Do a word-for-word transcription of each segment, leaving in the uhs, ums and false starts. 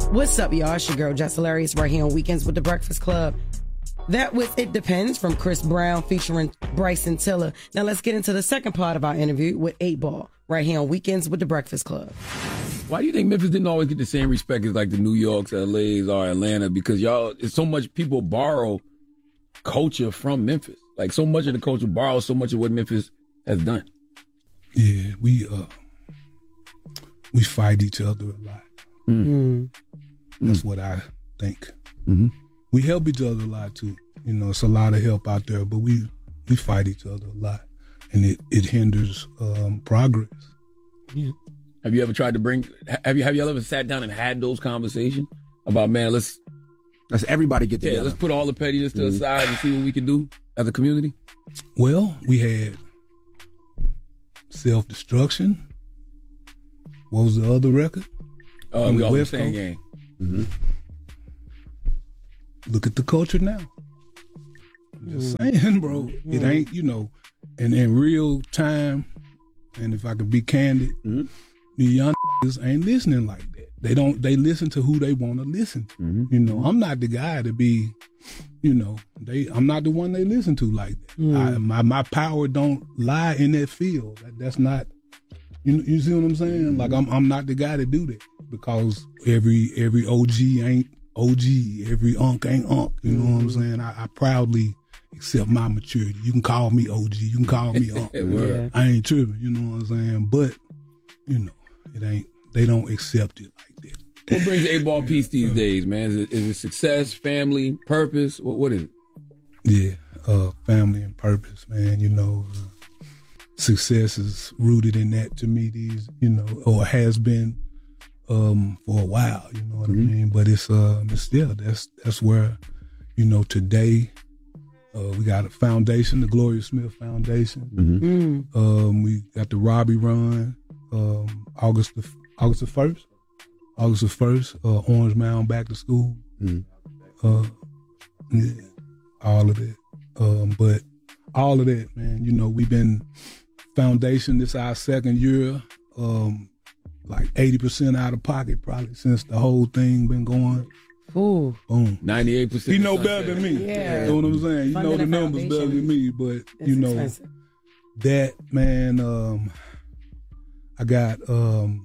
What's up, y'all? It's your girl, Jess Hilarious, right here on Weekends with the Breakfast Club. That was It Depends from Chris Brown featuring Bryson Tiller. Now let's get into the second part of our interview with eight ball, right here on Weekends with the Breakfast Club. Why do you think Memphis didn't always get the same respect as like the New Yorks, L A's, or Atlanta? Because y'all, it's so much people borrow culture from Memphis. Like so much of the culture borrows so much of what Memphis has done. Yeah, we uh, we fight each other a lot. Mm. That's what I think. Mm-hmm. We help each other a lot too. You know, it's a lot of help out there, but we we fight each other a lot, and it it hinders um, progress. Yeah. Have you ever tried to bring? Have you have you ever sat down and had those conversations about, man, let's let's everybody get together. Yeah, let's put all the pettiness to the mm-hmm. side and see what we can do as a community? Well, we had self-destruction. What was the other record? Uh, On we the all the West same Coast? game. Mm-hmm. Look at the culture now. I'm just saying, bro. Mm-hmm. It ain't, you know, and in real time, and if I could be candid, mm-hmm. the young ain't listening like that. They don't, they listen to who they want to listen to. Mm-hmm. You know, I'm not the guy to be, you know, they. I'm not the one they listen to like that. Mm. I, my my power don't lie in that field. That, that's not, you you see what I'm saying? Like I'm I'm not the guy to do that because every every O G ain't O G, every unk ain't unk. You know what I'm saying? I, I proudly accept my maturity. You can call me O G, you can call me unk. Yeah. I ain't tripping. You know what I'm saying? But you know, it ain't. They don't accept it like that. What brings eight ball peace these days, man? Is it, is it success, family, purpose? What what is it? Yeah, uh, family and purpose, man. You know, uh, success is rooted in that to me. These, you know, or has been um, for a while. You know what Mm-hmm. I mean? But it's uh, it's still that's that's where, you know, today uh, we got a foundation, the Gloria Smith Foundation. Mm-hmm. Mm. Um, we got the Robbie Run, um, August the August the first, August the first. Uh, Orange Mound back to school. Mm-hmm. Uh, yeah, all of that. Um, but all of that, man. You know, we've been foundation. This our second year. Um, like eighty percent out of pocket probably since the whole thing been going. Ooh. Boom. ninety-eight percent. You know better than me. Yeah. You know what I'm saying? You Funding know the a numbers better foundation. than me, but It's you know expensive. that, man. Um, I got um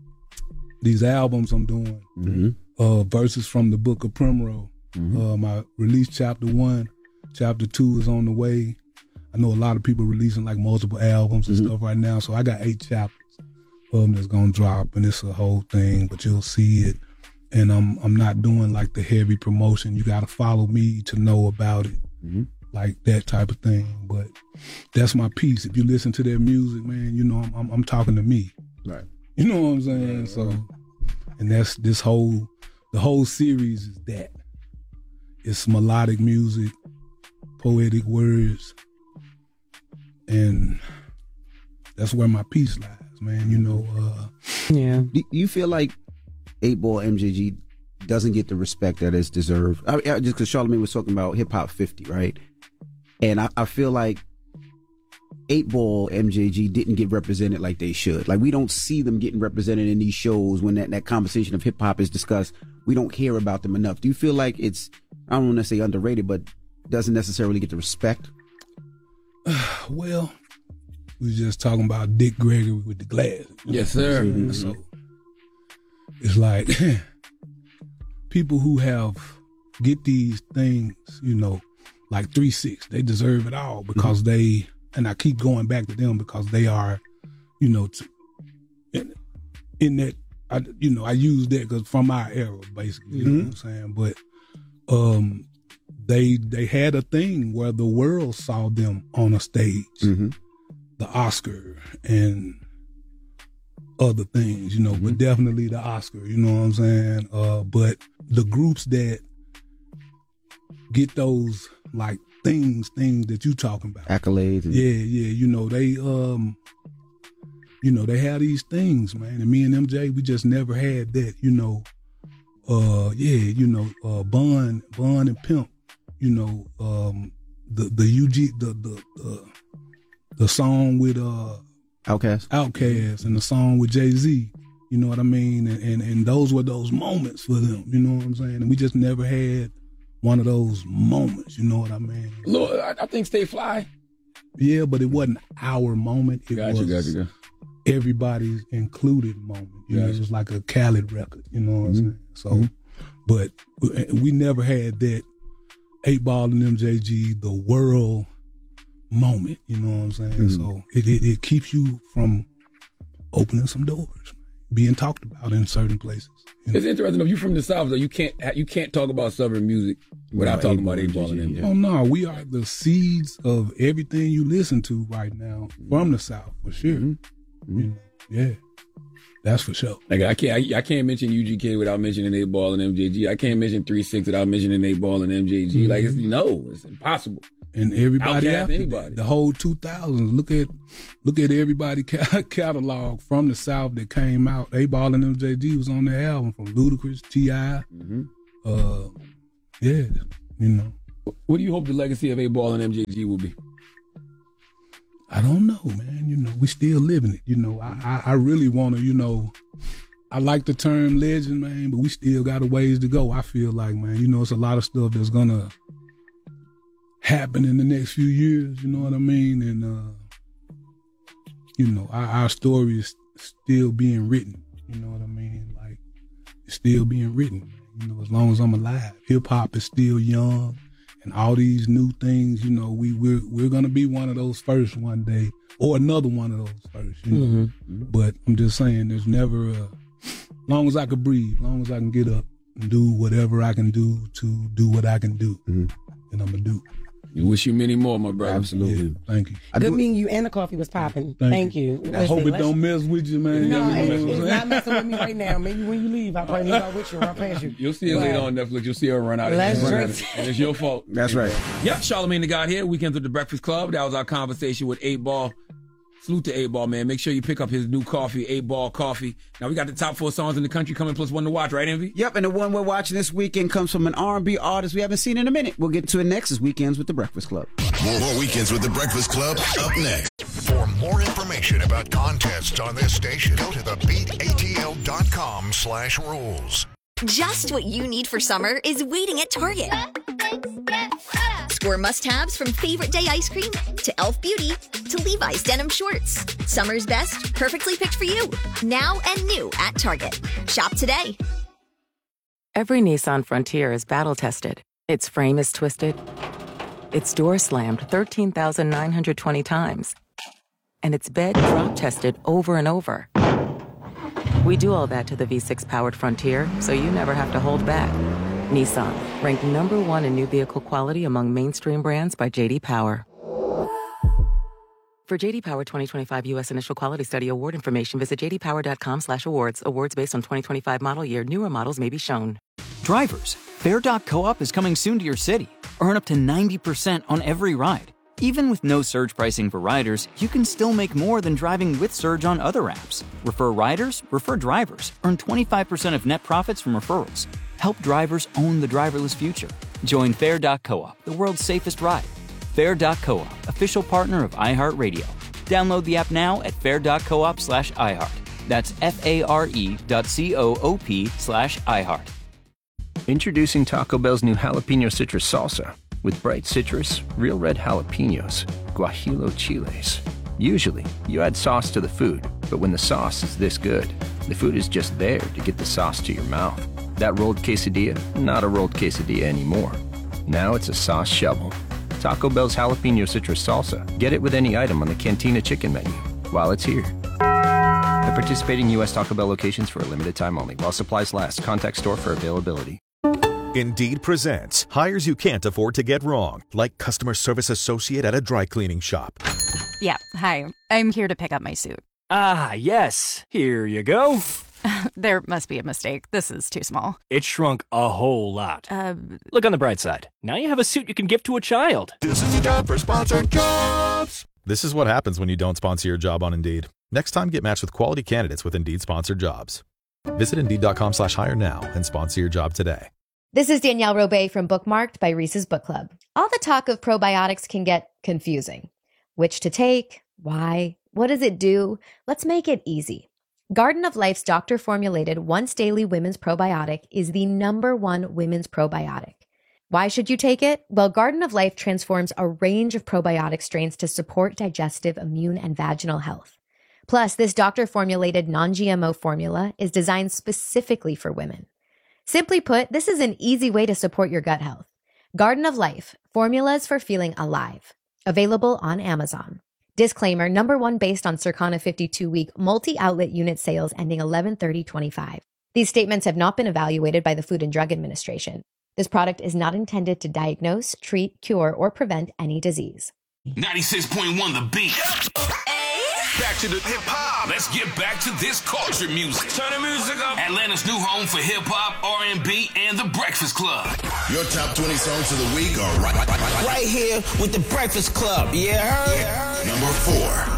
these albums I'm doing. Mm-hmm. Uh, verses from the Book of Primrose. Mm-hmm. Um, I released chapter one. Chapter two is on the way. I know a lot of people releasing like multiple albums and Mm-hmm. stuff right now, so I got eight chapters um that's gonna drop, and it's a whole thing. But you'll see it, and I'm I'm not doing like the heavy promotion. You got to follow me to know about it, Mm-hmm. like that type of thing. But that's my piece. If you listen to their music, man, you know I'm I'm, I'm talking to me. Right. You know what I'm saying? So, and that's this whole, the whole series is that. It's melodic music, poetic words, and that's where my peace lies, man. You know, uh, Yeah. Do you feel like eight ball M J G doesn't get the respect that it's deserved? I, I, just because Charlamagne was talking about Hip Hop fifty, right? And I, I feel like eight ball M J G didn't get represented like they should. Like we don't see them getting represented in these shows when that, that conversation of hip hop is discussed. We don't hear about them enough. Do you feel like it's, I don't want to say underrated, but doesn't necessarily get the respect? well, we was just talking about Dick Gregory with the glass. Yes, sir. Mm-hmm. So it's like people who have get these things, you know, like three six, they deserve it all because mm-hmm. they, and I keep going back to them because they are, you know, to, in, in that, I, you know, I use that because from our era, basically, you mm-hmm. know what I'm saying? But um, they they had a thing where the world saw them on a stage, Mm-hmm. the Oscar and other things, you know, Mm-hmm. but definitely the Oscar, you know what I'm saying? Uh, but the groups that get those like things, things that you talking about, Accolades. And- yeah, yeah, you know, they um, you know, they have these things, man. And me and M J, we just never had that, you know. Uh, yeah, you know, uh, Bun, Bun and Pimp, you know, um, the the U G, the the the, the song with uh, Outkast, Outkast, and the song with Jay-Z, You know what I mean? And, and and those were those moments for them. You know what I'm saying? And we just never had one of those moments. You know what I mean? Lord, I, I think Stay Fly. Yeah, but it wasn't our moment. It Gotcha, was gotcha, gotcha. everybody's included moment. You Gotcha. know, it was like a Khaled record. You know what Mm-hmm. I'm saying? So, but we, we never had that eight Ball and M J G, the world moment. You know what I'm saying? Mm-hmm. So it, it it keeps you from opening some doors, being talked about in certain places. You know? It's interesting. If you're from the South, though, you can't you can't talk about Southern music without No, talking eight-ball about eight Ball and M J G, M J G. Oh no, we are the seeds of everything you listen to right now from the South, for sure. Mm-hmm. You know, yeah, that's for sure. Like I can't I, I can't mention U G K without mentioning eight Ball and M J G. I can't mention three six without mentioning eight Ball and M J G. Mm-hmm. Like it's no, it's impossible. And everybody Outkast after anybody. that, the whole two thousands. Look at look at everybody ca- catalog from the South that came out. eight Ball and M J G was on the album, from Ludacris, T I Mm-hmm. Uh, yeah, you know. What do you hope the legacy of eight Ball and M J G will be? I don't know, man. You know, we still living it. You know, I I, I really want to, you know, I like the term legend, man, but we still got a ways to go. I feel like, man, you know, it's a lot of stuff that's gonna happen in the next few years. You know what I mean? And uh, you know, our, our story is still being written. You know what I mean? Like it's still being written. You know, as long as I'm alive, hip hop is still young. And all these new things, you know, we we're we're gonna be one of those first one day, or another one of those first. You know? Mm-hmm. But I'm just saying, there's never a. Long as I can breathe, long as I can get up and do whatever I can do to do what I can do, Mm-hmm. and I'm gonna do. We wish you many more, my brother. Absolutely. Yeah, thank you. I Good do- meeting you, and the coffee was popping. Thank Thank, you. I hope it don't mess with you, man. No, You know it's, what I'm it's saying? not messing with me right now. Maybe when you leave, I'll probably leave out with you, run past you. You'll see her But- later on Netflix. You'll see her run out. Let's Run out drink. of it. And it's your fault. That's right. Yep, Charlamagne the God here. Weekends with the Breakfast Club. That was our conversation with eight Ball. Salute to eight Ball, man. Make sure you pick up his new coffee, eight Ball Coffee. Now, we got the top four songs in the country coming, plus one to watch, right, Envy? Yep, and the one we're watching this weekend comes from an R and B artist we haven't seen in a minute. We'll get to it next as Weekends with the Breakfast Club. More, more Weekends with the Breakfast Club up next. For more information about contests on this station, go to the beat A T L dot com slash rules. Just what you need for summer is waiting at Target. Score must-haves from Favorite Day ice cream to e l f Beauty to Levi's denim shorts. Summer's best, perfectly picked for you. Now and new at Target. Shop today. Every Nissan Frontier is battle-tested. Its frame is twisted. Its door slammed thirteen thousand nine hundred twenty times. And its bed drop-tested over and over. We do all that to the V six powered Frontier, so you never have to hold back. Nissan, ranked number one in new vehicle quality among mainstream brands by J D Power. For J D Power twenty twenty-five U S Initial Quality Study Award information, visit j d power dot com slash awards. Awards based on twenty twenty-five model year. Newer models may be shown. Drivers, Fair dot Co-op is coming soon to your city. Earn up to ninety percent on every ride. Even with no surge pricing for riders, you can still make more than driving with Surge on other apps. Refer riders, refer drivers. Earn twenty-five percent of net profits from referrals. Help drivers own the driverless future. Join Fair dot Co-op, the world's safest ride. Fair dot Co-op, official partner of iHeartRadio. Download the app now at fair dot coop slash iHeart. That's F-A-R-E dot C-O-O-P slash iHeart. Introducing Taco Bell's new jalapeno citrus salsa. With bright citrus, real red jalapenos, guajillo chiles. Usually, you add sauce to the food, but when the sauce is this good, the food is just there to get the sauce to your mouth. That rolled quesadilla, not a rolled quesadilla anymore. Now it's a sauce shovel. Taco Bell's jalapeno citrus salsa. Get it with any item on the Cantina chicken menu while it's here. At participating U S Taco Bell locations for a limited time only. While supplies last. Contact store for availability. Indeed presents hires you can't afford to get wrong, like customer service associate at a dry cleaning shop. Yeah, hi. I'm here to pick up my suit. Ah, yes. Here you go. There must be a mistake. This is too small. It shrunk a whole lot. Uh, Look on the bright side. Now you have a suit you can give to a child. This is the job for sponsored jobs. This is what happens when you don't sponsor your job on Indeed. Next time, get matched with quality candidates with Indeed sponsored jobs. Visit Indeed.com slash hire now and sponsor your job today. This is Danielle Robay from Bookmarked by Reese's Book Club. All the talk of probiotics can get confusing. Which to take? Why? What does it do? Let's make it easy. Garden of Life's doctor-formulated once-daily women's probiotic is the number one women's probiotic. Why should you take it? Well, Garden of Life transforms a range of probiotic strains to support digestive, immune, and vaginal health. Plus, this doctor-formulated non-G M O formula is designed specifically for women. Simply put, this is an easy way to support your gut health. Garden of Life, formulas for feeling alive. Available on Amazon. Disclaimer, number one based on Circana fifty-two week multi-outlet unit sales ending eleven thirty twenty-five. These statements have not been evaluated by the Food and Drug Administration. This product is not intended to diagnose, treat, cure, or prevent any disease. ninety-six point one The Beat. Back to the hip-hop. Let's get back to this culture music. Turn the music up. Atlanta's new home for hip-hop, R and B, and The Breakfast Club. Your top twenty songs of the week are right, right, right, right here with The Breakfast Club. Yeah, heard? Number four.